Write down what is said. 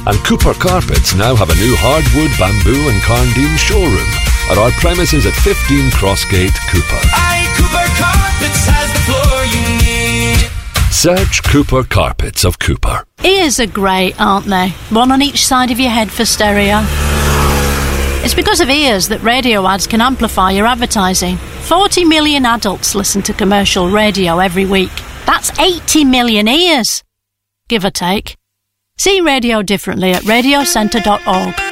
And Cooper Carpets now have a new hardwood, bamboo and Carndine showroom at our premises at 15 Crossgate, Cooper. Aye, Cooper Carpets has the floor you need. Search Cooper Carpets of Cooper. Ears are great, aren't they? One on each side of your head for stereo. It's because of ears that radio ads can amplify your advertising. 40 million adults listen to commercial radio every week. That's 80 million ears, give or take. See radio differently at radiocentre.org.